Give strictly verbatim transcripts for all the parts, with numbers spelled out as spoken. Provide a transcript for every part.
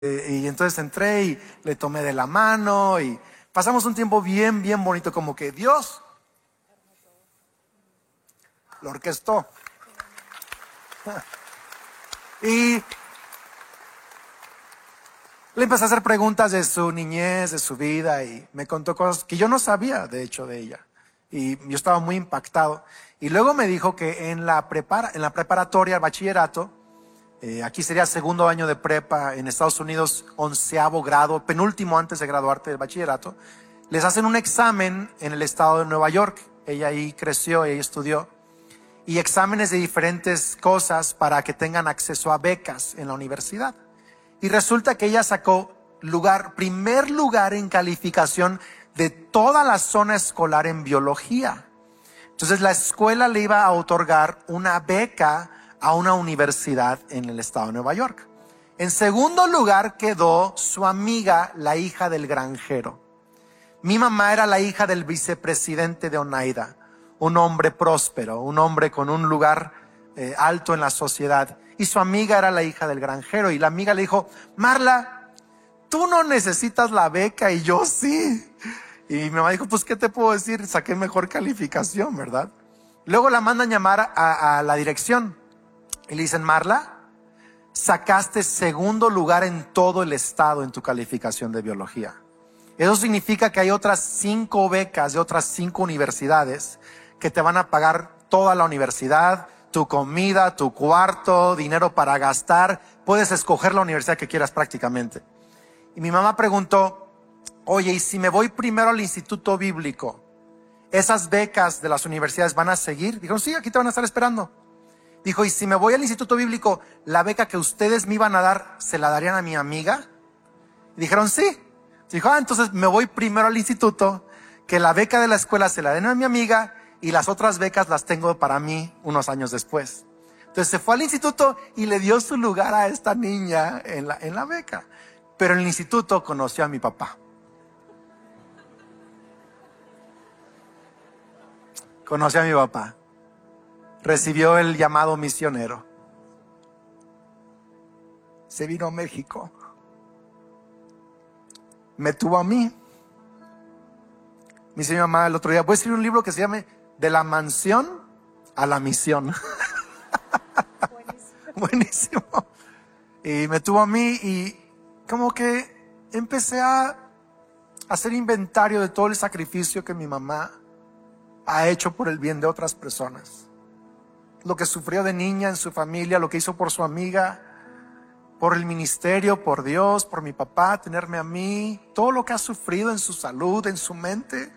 Eh, y entonces entré y le tomé de la mano y pasamos un tiempo bien, bien bonito, como que Dios lo orquestó. Y le empecé a hacer preguntas de su niñez, de su vida, y me contó cosas que yo no sabía, de hecho, de ella. Y yo estaba muy impactado. Y luego me dijo que en la, prepara, en la preparatoria, el bachillerato, eh, aquí sería segundo año de prepa, en Estados Unidos, onceavo grado, penúltimo antes de graduarte del bachillerato, les hacen un examen en el estado de Nueva York. Ella ahí creció, ella estudió. Y exámenes de diferentes cosas para que tengan acceso a becas en la universidad. Y resulta que ella sacó lugar, primer lugar en calificación de toda la zona escolar en biología. Entonces la escuela le iba a otorgar una beca a una universidad en el estado de Nueva York. En segundo lugar quedó su amiga, la hija del granjero. Mi mamá era la hija del vicepresidente de Oneida, un hombre próspero, un hombre con un lugar eh, alto en la sociedad. Y su amiga era la hija del granjero. Y la amiga le dijo: Marla, tú no necesitas la beca y yo sí. Y mi mamá dijo: pues, ¿qué te puedo decir? Saqué mejor calificación, ¿verdad? Luego la mandan llamar a, a la dirección. Y le dicen: Marla, sacaste segundo lugar en todo el estado en tu calificación de biología. Eso significa que hay otras cinco becas de otras cinco universidades que te van a pagar toda la universidad, tu comida, tu cuarto, dinero para gastar. Puedes escoger la universidad que quieras prácticamente. Y mi mamá preguntó: oye, ¿y si me voy primero al instituto bíblico, esas becas de las universidades van a seguir? Dijeron: sí, aquí te van a estar esperando. Dijo: ¿y si me voy al instituto bíblico, la beca que ustedes me iban a dar, se la darían a mi amiga? Y dijeron: sí. Dijo: ah, entonces me voy primero al instituto, que la beca de la escuela se la den a mi amiga y las otras becas las tengo para mí unos años después. Entonces se fue al instituto y le dio su lugar a esta niña en la, en la beca. Pero en el instituto conoció a mi papá. Conoció a mi papá. Recibió el llamado misionero. Se vino a México. Me tuvo a mí. Me dice mi mamá el otro día: voy a escribir un libro que se llame De la mansión a la misión. Buenísimo. Buenísimo. Y me tuvo a mí y como que empecé a hacer inventario de todo el sacrificio que mi mamá ha hecho por el bien de otras personas. Lo que sufrió de niña en su familia, lo que hizo por su amiga, por el ministerio, por Dios, por mi papá, tenerme a mí, todo lo que ha sufrido en su salud, en su mente,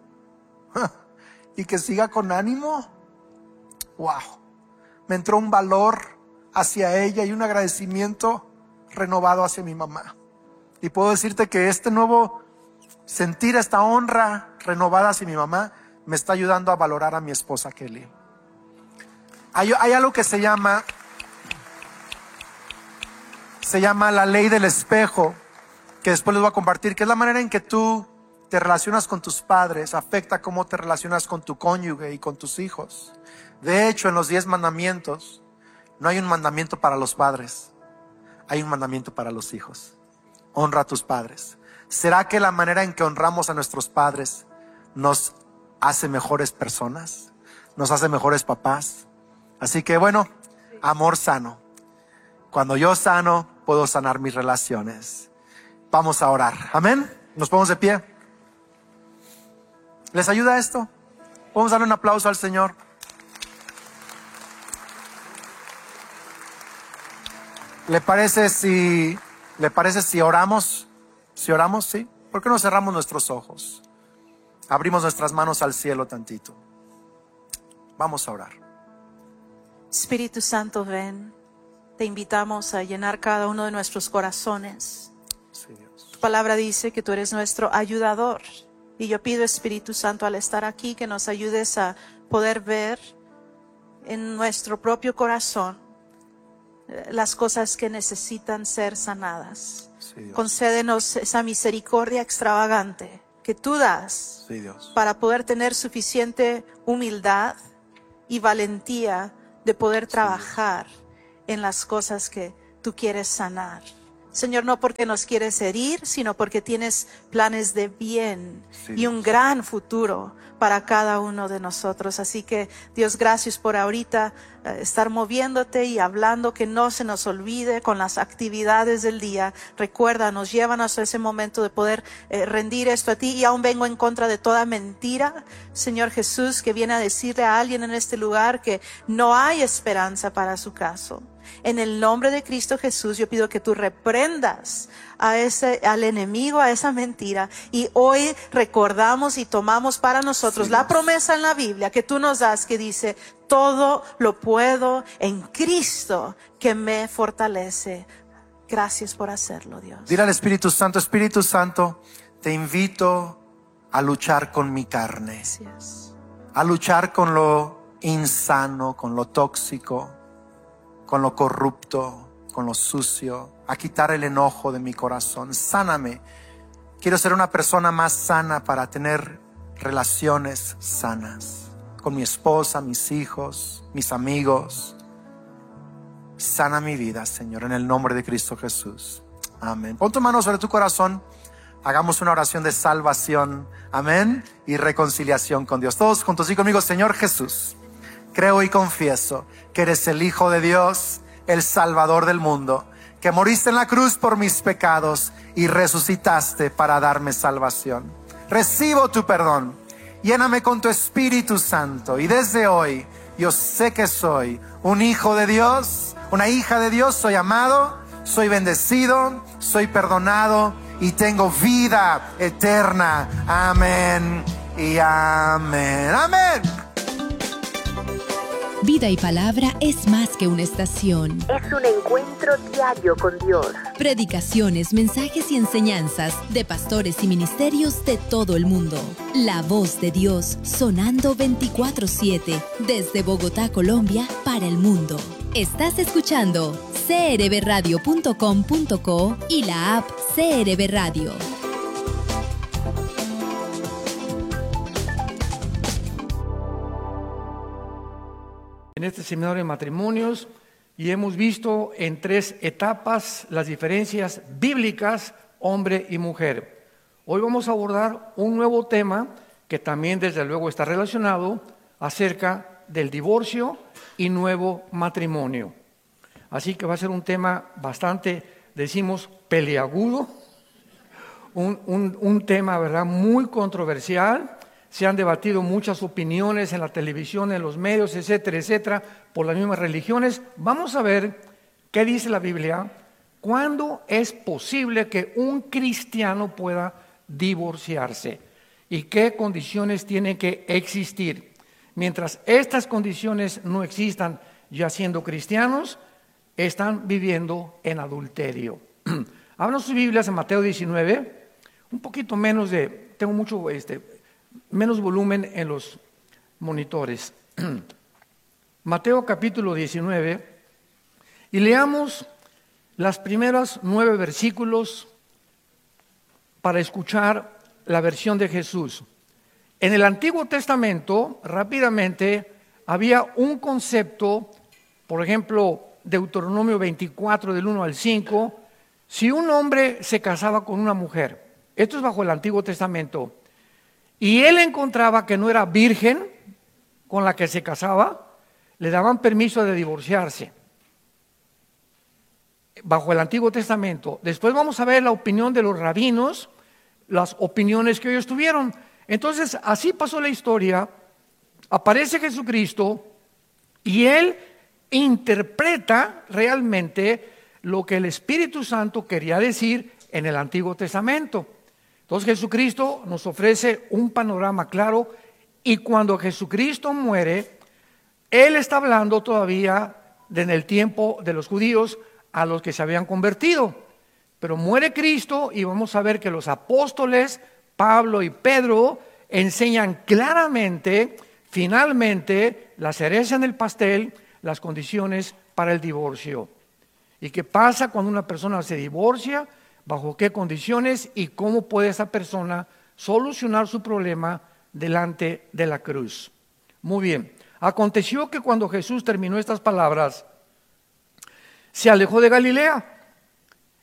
y que siga con ánimo. Wow, me entró un valor hacia ella y un agradecimiento renovado hacia mi mamá. Y puedo decirte que este nuevo sentir, esta honra renovada hacia mi mamá, me está ayudando a valorar a mi esposa Kelly. Hay, hay algo que se llama Se llama la ley del espejo, que después les voy a compartir, que es la manera en que tú te relacionas con tus padres, afecta cómo te relacionas con tu cónyuge y con tus hijos. De hecho, en los diez mandamientos, no hay un mandamiento para los padres, hay un mandamiento para los hijos. Honra a tus padres. ¿Será que la manera en que honramos a nuestros padres nos hace mejores personas? ¿Nos hace mejores papás? Así que bueno, amor sano. Cuando yo sano, puedo sanar mis relaciones. Vamos a orar. Amén. Nos ponemos de pie. ¿Les ayuda esto? Vamos a darle un aplauso al Señor. ¿Le parece si, le parece si oramos? Si oramos, sí. ¿Por qué no cerramos nuestros ojos? Abrimos nuestras manos al cielo tantito. Vamos a orar. Espíritu Santo, ven. Te invitamos a llenar cada uno de nuestros corazones. Sí, Dios. Tu palabra dice que tú eres nuestro ayudador. Y yo pido, Espíritu Santo, al estar aquí, que nos ayudes a poder ver en nuestro propio corazón las cosas que necesitan ser sanadas. Sí, Dios. Concédenos esa misericordia extravagante que tú das, Sí, Dios. para poder tener suficiente humildad y valentía de poder trabajar en las cosas que tú quieres sanar. Señor, no porque nos quieres herir, sino porque tienes planes de bien Sí, y un gran futuro para cada uno de nosotros. Así que, Dios, gracias por ahorita eh, estar moviéndote y hablando, que no se nos olvide con las actividades del día. Recuérdanos, llévanos a ese momento de poder eh, rendir esto a ti. Y aún vengo en contra de toda mentira, Señor Jesús, que viene a decirle a alguien en este lugar que no hay esperanza para su caso. En el nombre de Cristo Jesús, yo pido que tú reprendas a ese, al enemigo, a esa mentira. Y hoy recordamos y tomamos para nosotros Sí, la Dios. promesa en la Biblia que tú nos das, que dice: todo lo puedo en Cristo que me fortalece. Gracias por hacerlo, Dios. Dile al Espíritu Santo: Espíritu Santo, te invito a luchar con mi carne, Gracias. a luchar con lo insano, con lo tóxico, con lo corrupto, con lo sucio, a quitar el enojo de mi corazón. Sáname. Quiero ser una persona más sana para tener relaciones sanas con mi esposa, mis hijos, mis amigos. Sana mi vida, Señor, en el nombre de Cristo Jesús. Amén. Pon tu mano sobre tu corazón. Hagamos una oración de salvación. Amén. Y reconciliación con Dios. Todos juntos y conmigo: Señor Jesús, creo y confieso que eres el Hijo de Dios, el Salvador del mundo, que moriste en la cruz por mis pecados y resucitaste para darme salvación. Recibo tu perdón, lléname con tu Espíritu Santo, y desde hoy yo sé que soy un hijo de Dios, una hija de Dios. Soy amado, soy bendecido, soy perdonado y tengo vida eterna. Amén y amén. Amén. Vida y Palabra es más que una estación. Es un encuentro diario con Dios. Predicaciones, mensajes y enseñanzas de pastores y ministerios de todo el mundo. La voz de Dios sonando veinticuatro siete desde Bogotá, Colombia, para el mundo. Estás escuchando c r b radio punto com punto co y la app C R B Radio. En este seminario de matrimonios, y hemos visto en tres etapas las diferencias bíblicas hombre y mujer. Hoy vamos a abordar un nuevo tema que también desde luego está relacionado acerca del divorcio y nuevo matrimonio. Así que va a ser un tema bastante, decimos, peliagudo, un, un, un tema, ¿verdad?, muy controversial. Se han debatido muchas opiniones en la televisión, en los medios, etcétera, etcétera, por las mismas religiones. Vamos a ver qué dice la Biblia. ¿Cuándo es posible que un cristiano pueda divorciarse? ¿Y qué condiciones tienen que existir? Mientras estas condiciones no existan, ya siendo cristianos, están viviendo en adulterio. Abran sus Biblias en Mateo diecinueve, un poquito menos de, tengo mucho, este, menos volumen en los monitores. Mateo capítulo diecinueve, y leamos las primeras nueve versículos para escuchar la versión de Jesús. En el Antiguo Testamento, rápidamente, había un concepto, por ejemplo, Deuteronomio veinticuatro, del uno al cinco, si un hombre se casaba con una mujer, esto es bajo el Antiguo Testamento, y él encontraba que no era virgen con la que se casaba, le daban permiso de divorciarse, bajo el Antiguo Testamento. Después vamos a ver la opinión de los rabinos, las opiniones que ellos tuvieron. Entonces, así pasó la historia. Aparece Jesucristo y Él interpreta realmente lo que el Espíritu Santo quería decir en el Antiguo Testamento. Entonces Jesucristo nos ofrece un panorama claro, y cuando Jesucristo muere, Él está hablando todavía de en el tiempo de los judíos a los que se habían convertido. Pero muere Cristo y vamos a ver que los apóstoles, Pablo y Pedro, enseñan claramente, finalmente, la cereza en el pastel, las condiciones para el divorcio. ¿Y qué pasa cuando una persona se divorcia? ¿Bajo qué condiciones? ¿Y cómo puede esa persona solucionar su problema delante de la cruz? Muy bien. Aconteció que cuando Jesús terminó estas palabras, se alejó de Galilea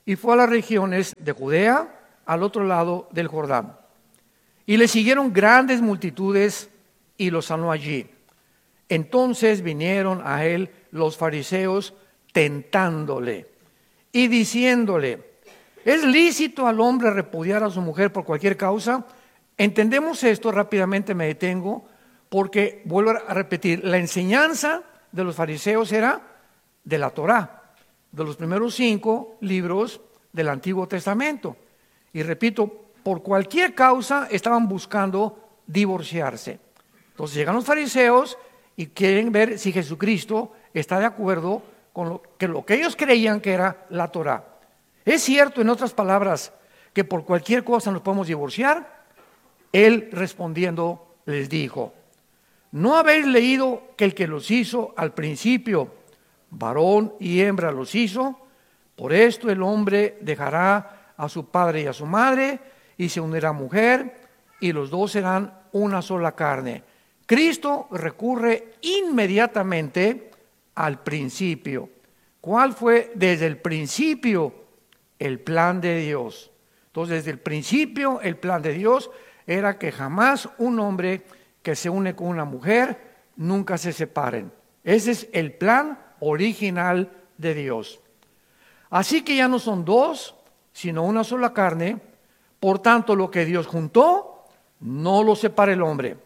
y fue a las regiones de Judea, al otro lado del Jordán. Y le siguieron grandes multitudes y lo sanó allí. Entonces vinieron a él los fariseos tentándole y diciéndole: ¿es lícito al hombre repudiar a su mujer por cualquier causa? Entendemos esto, rápidamente me detengo, porque vuelvo a repetir, la enseñanza de los fariseos era de la Torá, de los primeros cinco libros del Antiguo Testamento. Y repito, por cualquier causa estaban buscando divorciarse. Entonces llegan los fariseos y quieren ver si Jesucristo está de acuerdo con lo que, lo que ellos creían que era la Torá. ¿Es cierto, en otras palabras, que por cualquier cosa nos podemos divorciar? Él respondiendo les dijo: ¿no habéis leído que el que los hizo al principio, varón y hembra los hizo? Por esto el hombre dejará a su padre y a su madre y se unirá a mujer, y los dos serán una sola carne. Cristo recurre inmediatamente al principio. ¿Cuál fue desde el principio el plan de Dios? Entonces, desde el principio el plan de Dios era que jamás un hombre que se une con una mujer nunca se separen. Ese es el plan original de Dios. Así que ya no son dos, sino una sola carne. Por tanto, lo que Dios juntó, no lo separa el hombre.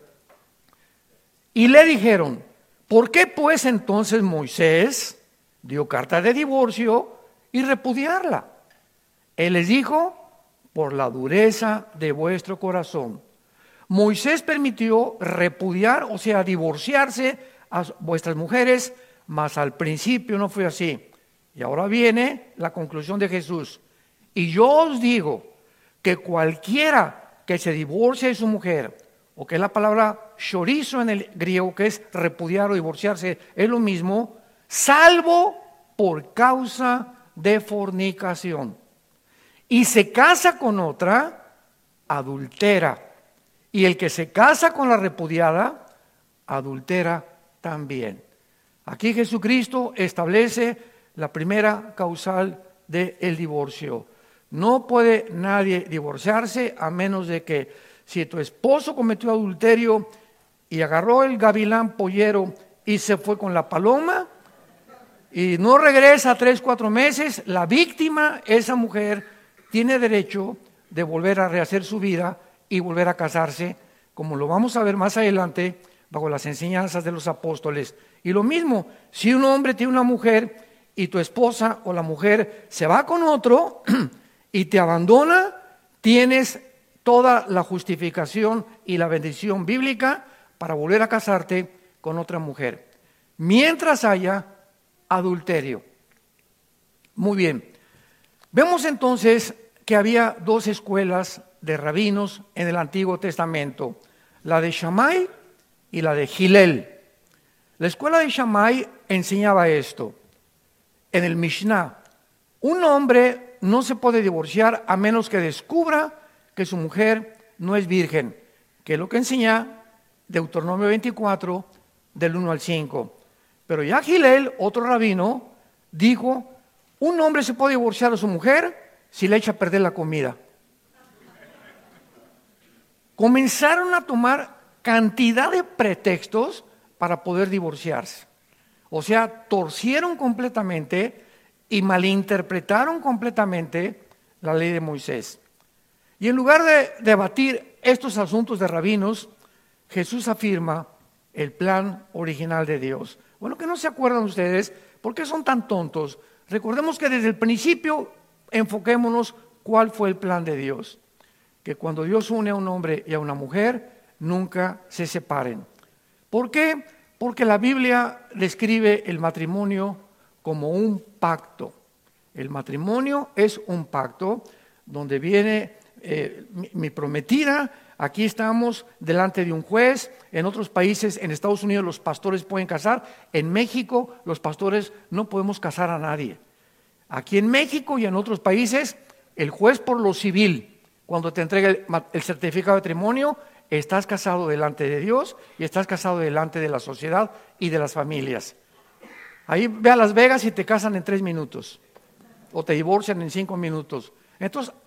Y le dijeron: ¿por qué pues entonces Moisés dio carta de divorcio y repudiarla? Él les dijo: por la dureza de vuestro corazón. Moisés permitió repudiar, o sea, divorciarse a vuestras mujeres, mas al principio no fue así. Y ahora viene la conclusión de Jesús. Y yo os digo que cualquiera que se divorcie de su mujer, o que es la palabra chorizo en el griego, que es repudiar o divorciarse, es lo mismo, salvo por causa de fornicación, y se casa con otra, adultera. Y el que se casa con la repudiada, adultera también. Aquí Jesucristo establece la primera causal del divorcio. No puede nadie divorciarse a menos de que, si tu esposo cometió adulterio y agarró el gavilán pollero y se fue con la paloma y no regresa tres, cuatro meses, la víctima, esa mujer, tiene derecho de volver a rehacer su vida y volver a casarse, como lo vamos a ver más adelante bajo las enseñanzas de los apóstoles. Y lo mismo, si un hombre tiene una mujer y tu esposa o la mujer se va con otro y te abandona, tienes toda la justificación y la bendición bíblica para volver a casarte con otra mujer, mientras haya adulterio. Muy bien, vemos entonces que había dos escuelas de rabinos en el Antiguo Testamento, la de Shammai y la de Hillel. La escuela de Shammai enseñaba esto. En el Mishnah, un hombre no se puede divorciar a menos que descubra que su mujer no es virgen, que es lo que enseña Deuteronomio veinticuatro, del uno al cinco. Pero ya Hillel, otro rabino, dijo: un hombre se puede divorciar a su mujer si le echa a perder la comida. Comenzaron a tomar cantidad de pretextos para poder divorciarse. O sea, torcieron completamente y malinterpretaron completamente la ley de Moisés. Y en lugar de debatir estos asuntos de rabinos, Jesús afirma el plan original de Dios. Bueno, que no se acuerdan ustedes, ¿por qué son tan tontos? Recordemos que desde el principio enfoquémonos cuál fue el plan de Dios. Que cuando Dios une a un hombre y a una mujer, nunca se separen. ¿Por qué? Porque la Biblia describe el matrimonio como un pacto. El matrimonio es un pacto donde viene eh, mi, mi prometida. Aquí estamos delante de un juez. En otros países, en Estados Unidos, los pastores pueden casar. En México, los pastores no podemos casar a nadie. Aquí en México y en otros países, el juez por lo civil, cuando te entrega el, el certificado de matrimonio, estás casado delante de Dios y estás casado delante de la sociedad y de las familias. Ahí ve a Las Vegas y te casan en tres minutos. o te divorcian en cinco minutos. Entonces,